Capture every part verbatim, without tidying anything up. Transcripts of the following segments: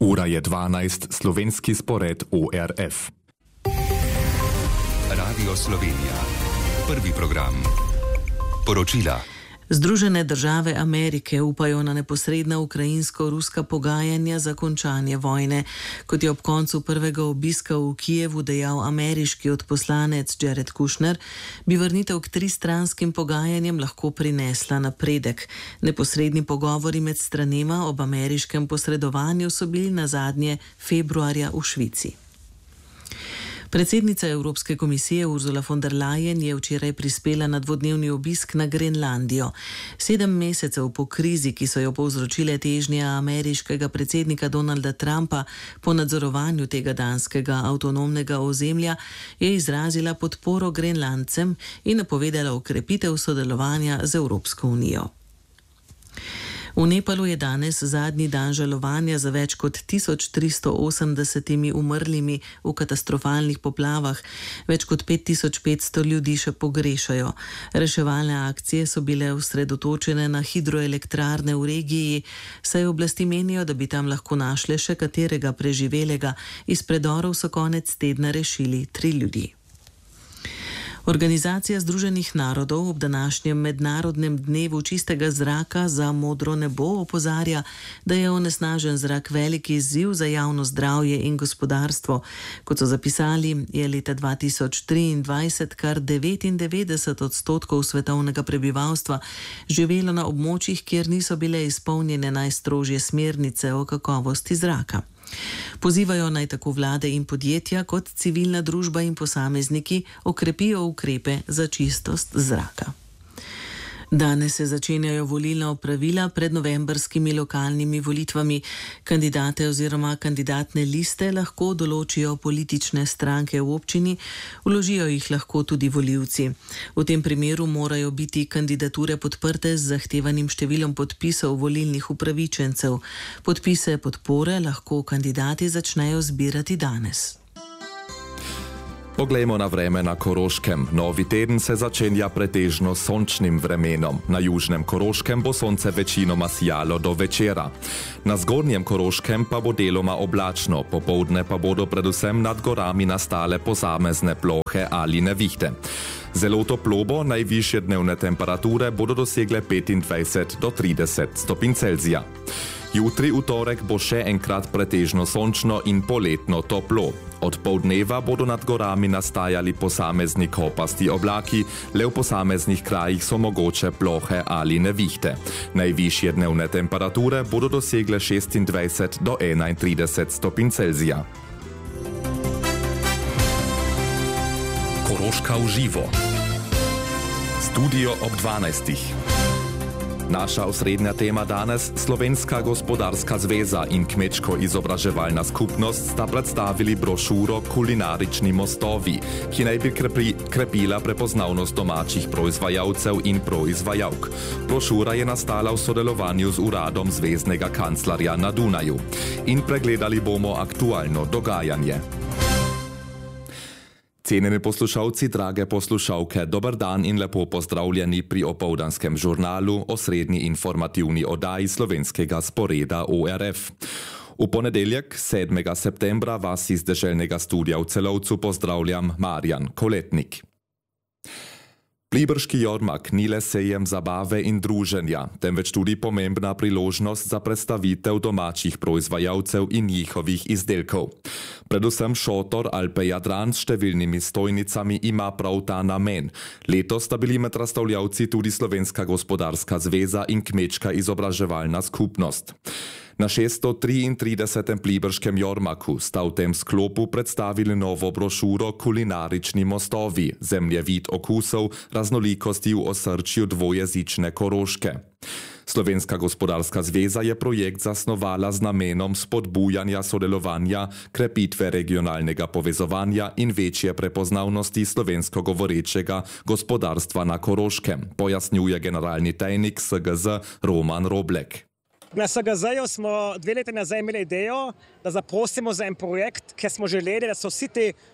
Ura je dvanajst, slovenski spored O R F. Radio Slovenija. Prvi program. Poročila. Združene države Amerike upajo na neposredna ukrajinsko-ruska pogajanja za končanje vojne. Kot je ob koncu prvega obiska v Kijevu dejal ameriški odposlanec Jared Kushner, bi vrnitev k tristranskim pogajanjem lahko prinesla napredek. Neposredni pogovori med stranema ob ameriškem posredovanju so bili nazadnje februarja v Švici. Predsednica Evropske komisije Ursula von der Leyen je včeraj prispela na dvodnevni obisk na Grenlandijo. Sedem mesecev po krizi, ki so jo povzročile težnje ameriškega predsednika Donalda Trumpa po nadzorovanju tega danskega avtonomnega ozemlja, je izrazila podporo Grenlandcem in napovedala okrepitev sodelovanja z Evropsko unijo. V Nepalu je danes zadnji dan žalovanja za več kot tisoč tristo osemdesetimi umrlimi v katastrofalnih poplavah. Več kot pet tisoč petsto ljudi še pogrešajo. Reševalne akcije so bile osredotočene na hidroelektrarne v regiji, saj oblasti menijo, da bi tam lahko našle še katerega preživelega. Iz predorov so konec tedna rešili tri ljudi. Organizacija Združenih narodov ob današnjem mednarodnem dnevu čistega zraka za modro nebo opozarja, da je onesnažen zrak velik izziv za javno zdravje in gospodarstvo. Kot so zapisali, je leta dva tisoč triindvajset kar devetindevetdeset odstotkov svetovnega prebivalstva živelo na območjih, kjer niso bile izpolnjene najstrožje smernice o kakovosti zraka. Pozivajo naj tako vlade in podjetja kot civilna družba in posamezniki okrepijo ukrepe za čistost zraka. Danes se začenjajo volilna opravila pred novembrskimi lokalnimi volitvami. Kandidate oziroma kandidatne liste lahko določijo politične stranke v občini, vložijo jih lahko tudi volivci. V tem primeru morajo biti kandidature podprte z zahtevanim številom podpisov volilnih upravičencev. Podpise podpore lahko kandidati začnejo zbirati danes. Poglejmo na vreme na Koroškem. Novi teden se začenja pretežno sončnim vremenom. Na južnem Koroškem bo sonce večinoma sijalo do večera. Na zgornjem Koroškem pa bo deloma oblačno, popoldne pa bodo predvsem nad gorami nastale posamezne plohe ali nevihte. Zelo toplo bo, najvišje dnevne temperature bodo dosegle petindvajset do trideset stopinj Celzija. Jutri v torek bo še enkrat pretežno sončno in poletno toplo. Od poldneva bodo nad gorami nastajali posamezni kopasti oblaki, le v posameznih krajih so mogoče plohe ali nevihte. Najvišje dnevne temperature bodo dosegle šestindvajset do enaintrideset stopinj Celzija. Koroška v živo. Studio ob dvanajstih. Naša osrednja tema danes, Slovenska gospodarska zveza in Kmečko-izobraževalna skupnost sta predstavili brošuro Kulinarični mostovi, ki naj bi krepi, krepila prepoznavnost domačih proizvajalcev in proizvajalk. Brošura je nastala v sodelovanju z uradom zveznega kanclerja na Dunaju. In pregledali bomo aktualno dogajanje. Cenjeni poslušalci, drage poslušalke, dober dan in lepo pozdravljeni pri opoldanskem žurnalu, osrednji informativni oddaji slovenskega sporeda O R F. V ponedeljek, sedmega septembra, vas iz deželnega studia v Celovcu pozdravljam Marjan Koletnik. Pliberški jormak ni le sejem zabave in druženja, temveč tudi pomembna priložnost za predstavitev domačih proizvajalcev in njihovih izdelkov. Predvsem šotor Alpe Jadran s številnimi stojnicami ima prav ta namen. Letos sta bili med razstavljavci tudi Slovenska gospodarska zveza in Kmečka izobraževalna skupnost. Na šeststo triintridesetem Pliberškem jormaku sta v tem sklopu predstavili novo brošuro Kulinarični mostovi, zemljevid okusov, raznolikosti v osrčju dvojezične Koroške. Slovenska gospodarska zveza je projekt zasnovala z namenom spodbujanja sodelovanja, krepitve regionalnega povezovanja in večje prepoznavnosti slovensko govorečega gospodarstva na Koroškem, pojasnjuje generalni tajnik S G Z Roman Roblek. Na S G Z-ju smo dve leti nazaj imeli idejo, da zaprosimo za en projekt, ker smo želeli, da so vsi ti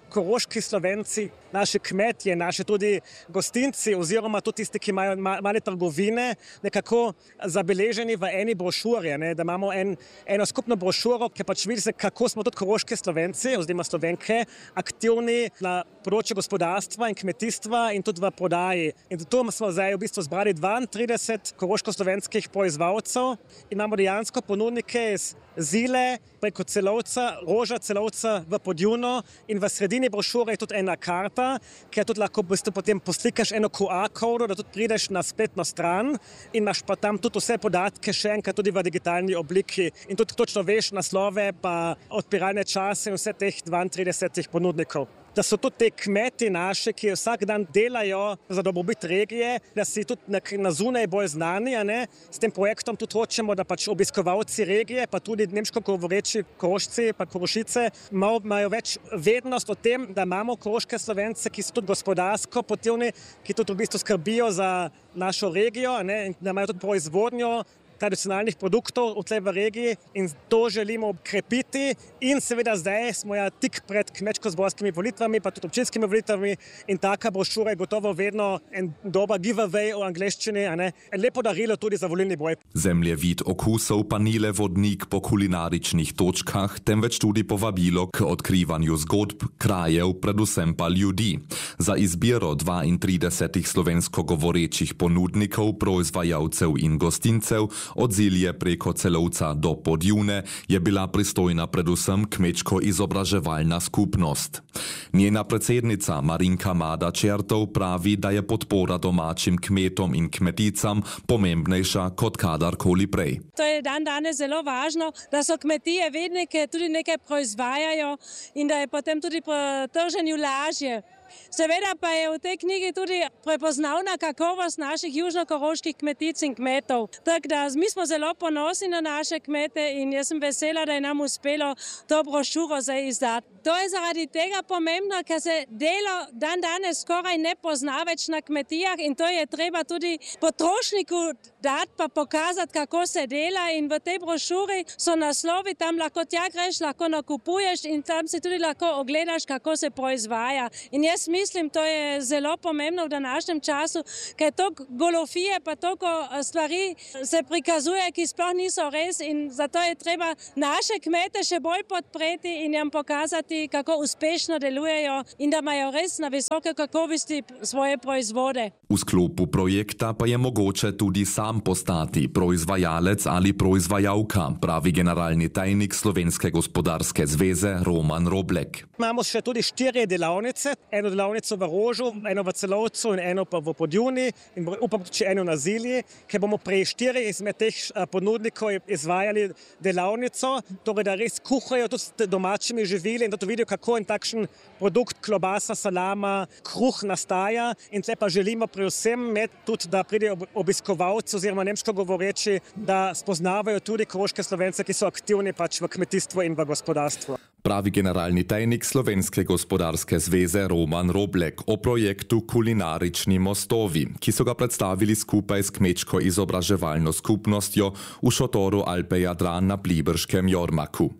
koroški Slovenci, naši kmetje, naši tudi gostinci oziroma tudi tisti, ki imajo male trgovine, nekako zabeleženi v eni brošuri, ne, da imamo en, eno skupno brošuro, ki pač vidi se, kako smo tudi koroški Slovenci oziroma Slovenke aktivni na področju gospodarstva in kmetijstva in tudi v prodaji. In tu smo zdaj v bistvu zbrali dvaintrideset koroško-slovenskih proizvajalcev in imamo dejansko ponudnike iz Zile, preko Celovca, Roža Celovca v Podjunu in v sredini brošure je tudi ena karta, ki tudi lahko v bistvu potem poslikaš eno Q R-kodo, da tudi prideš na spletno stran in imaš pa tam tudi vse podatke še enkrat tudi v digitalni obliki in tudi točno veš naslove pa odpiralne čase in vse teh dvaintridesetih ponudnikov. Da so tudi te kmeti naše, ki vsak dan delajo za dobrobit regije, da si tudi na zunaj bolj znani, a ne? S tem projektom tudi hočemo, da pač obiskovalci regije, pa tudi nemško govoreči Korošci, pa Korošice, imajo več vednost o tem, da imamo koroške Slovence, ki so tudi gospodarsko potivni, ki tudi v bistvu skrbijo za našo regijo, a ne? Da imajo tudi proizvodnjo tradicionalnih produktov v tle v regiji in to želimo krepiti in seveda zdaj smo ja tik pred kmečko-zborskimi volitvami, pa tudi občinskimi volitvami in taka brošura je gotovo vedno en dober giveaway v angleščini, a ne, en lepo darilo tudi za volilni boj. Zemljevid okusov pa ni le vodnik po kulinaričnih točkah, temveč tudi povabilo k odkrivanju zgodb, krajev, predvsem pa ljudi. Za izbiro dvaintridesetih slovensko govorečih ponudnikov, proizvajalcev in gostincev od Zilje preko Celovca do Podjune je bila pristojna predvsem kmečko-izobraževalna skupnost. Njena predsednica Marinka Mada-Čertov pravi, da je podpora domačim kmetom in kmeticam pomembnejša kot kadarkoli prej. To je dan danes zelo važno, da so kmetije vedne, ki tudi nekaj proizvajajo in da je potem tudi po trženju lažje. Seveda pa je v tej knjigi tudi prepoznavna kakovost naših južnokoroških kmetic in kmetov. Tako da mi smo zelo ponosni na naše kmete in jaz sem vesela, da je nam uspelo to brošuro zdaj izdati. To je zaradi tega pomembno, ker se delo dan danes skoraj ne pozna več na kmetijah in to je treba tudi potrošniku dati pa pokazati, kako se dela in v tej brošuri so naslovi, tam lahko tja greš, lahko nakupuješ in tam si tudi lahko ogledaš, kako se proizvaja. In jaz mislim, to je zelo pomembno v današnjem času, ker toliko golofije pa toliko stvari se prikazuje, ki sploh niso res in zato je treba naše kmete še bolj podpreti in jim pokazati, kako uspešno delujejo in da imajo res na visoke kakovosti svoje proizvode. V sklopu projekta pa je mogoče tudi sam postati proizvajalec ali proizvajalka, pravi generalni tajnik Slovenske gospodarske zveze Roman Roblek. Imamo še tudi štiri delavnice, eno delavnico v Rožu, eno v Celovcu in eno pa v Podjuni in upam, če eno na Zilji, ker bomo pri štiri izmed teh ponudnikov izvajali delavnico, torej da res kuhajo tudi s domačimi živili in da to vidijo, kako in takšen produkt, klobasa, salama, kruh nastaja in tle pa želimo pri vsem med tudi, da pridejo obiskovalci oziroma nemško govoreči, da spoznavajo tudi koroške Slovence, ki so aktivni pač v kmetijstvu in v gospodarstvu. Pravi generalni tajnik Slovenske gospodarske zveze Roman Roblek o projektu Kulinarični mostovi, ki so ga predstavili skupaj s kmečko izobraževalno skupnostjo v šotoru Alpe Jadran na pliberškem Jormaku.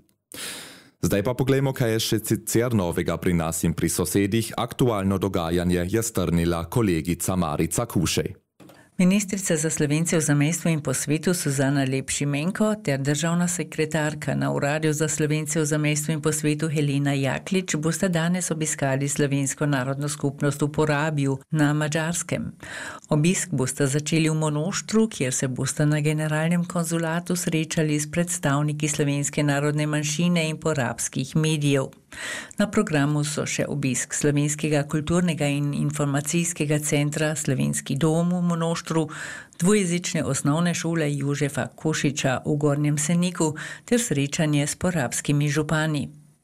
Zdaj pa poglejmo, kaj je še sicer novega pri nas in pri sosedih. Aktualno dogajanje je strnila kolegica Marica Kušej. Ministrica za Slovence v zamejstvu in po svetu Suzana Lep-Šimenko ter državna sekretarka na Uradu za Slovence v zamejstvu in po svetu Helena Jaklič bosta danes obiskali slovensko narodno skupnost v Porabju na Madžarskem. Obisk bosta začeli v Monoštru, kjer se bosta na generalnem konzulatu srečali s predstavniki slovenske narodne manjšine in porabskih medijev. Na programu so še obisk Slovenskega kulturnega in informacijskega centra Slovenski dom v Monoštru, dvojezične osnovne šole Jožefa Košiča v Gornjem Seniku ter srečanje s porabskimi župani.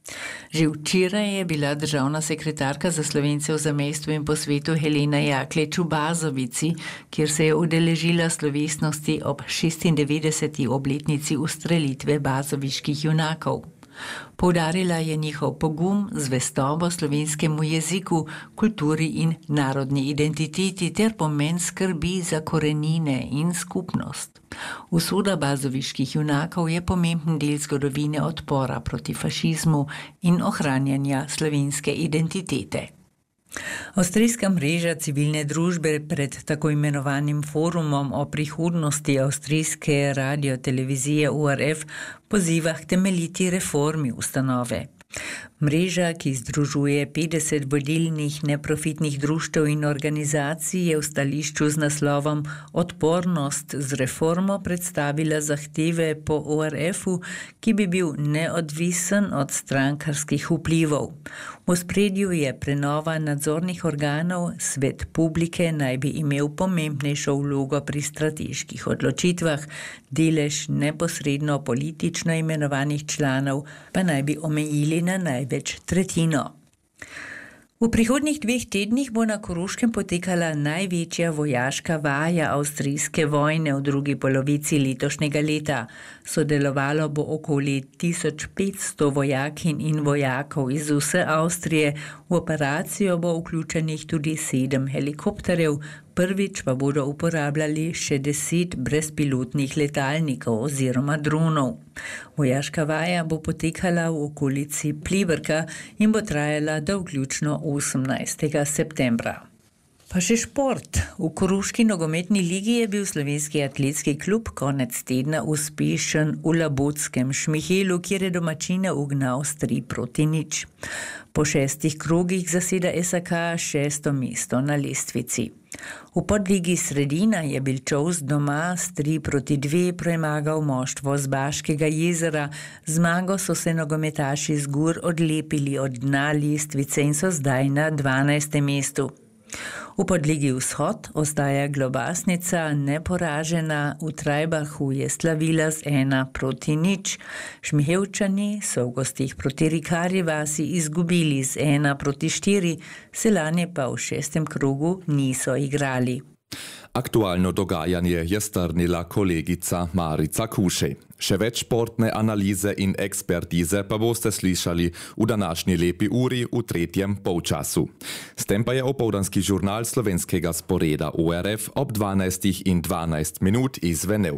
Že včeraj je bila državna sekretarka za Slovence v zamejstvu in po svetu Helena Jaklič v Bazovici, kjer se je udeležila slovesnosti ob šestindevetdeseti obletnici ustrelitve bazoviških junakov. Poudarila je njihov pogum, zvestobo slovenskemu jeziku, kulturi in narodni identiteti ter pomen skrbi za korenine in skupnost. Usoda bazoviških junakov je pomemben del zgodovine odpora proti fašizmu in ohranjanja slovenske identitete. Avstrijska mreža civilne družbe pred tako imenovanim forumom o prihodnosti avstrijske radiotelevizije U R F poziva k temeljiti reformi ustanove. Mreža, ki združuje petdeset vodilnih neprofitnih društev in organizacij, je v stališču z naslovom Odpornost z reformo predstavila zahteve po O R F-u, ki bi bil neodvisen od strankarskih vplivov. V ospredju je prenova nadzornih organov, svet publike naj bi imel pomembnejšo vlogo pri strateških odločitvah, delež neposredno politično imenovanih članov pa naj bi omejili na največ tretjino. V prihodnjih dveh tednih bo na Koroškem potekala največja vojaška vaja avstrijske vojne v drugi polovici letošnjega leta. Sodelovalo bo okoli tisoč petsto vojakinj in vojakov iz vse Avstrije, v operacijo bo vključenih tudi sedem helikopterjev, prvič pa bodo uporabljali še deset brezpilotnih letalnikov oziroma dronov. Vojaška vaja bo potekala v okolici Pliberka in bo trajala do vključno osemnajstega septembra. Pa še šport. V Koroški nogometni ligi je bil slovenski atletski klub konec tedna uspešen v labotskem Šmihelu, kjer je domačine ugnal s tri proti nič. Po šestih krogih zaseda S A K šesto mesto na lestvici. V podligi Sredina je Bilčovs doma s tri proti dve premagal moštvo z Baškega jezera. Zmago so se nogometaši z Gur odlepili od dna lestvice in so zdaj na dvanajstem mestu. V podligi Vzhod ostaja Globasnica neporažena, v Trajbahu je slavila z ena proti nič. Šmihevčani so v gostih proti Rikarji vasi izgubili z ena proti štiri, Selanje pa v šestem krogu niso igrali. Aktualno dogajanje je strnila kolegica Marica Kušej. Še več športne analize in ekspertize pa boste slišali v današnji lepi uri v tretjem polčasu. S tem pa je opoldanski žurnal slovenskega sporeda U R F ob dvanajstih in dvanajst minut izvenel.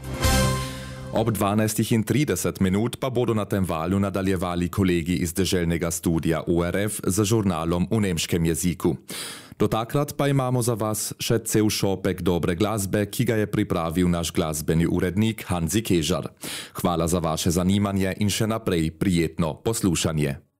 Ob dvanajstih in trideset minut pa bodo na tem valu nadaljevali kolegi iz deželnega studia U R F za žurnalom v nemškem jeziku. Do takrat pa imamo za vas še cel šopek dobre glasbe, ki ga je pripravil naš glasbeni urednik Hanzi Kežar. Hvala za vaše zanimanje in še naprej prijetno poslušanje.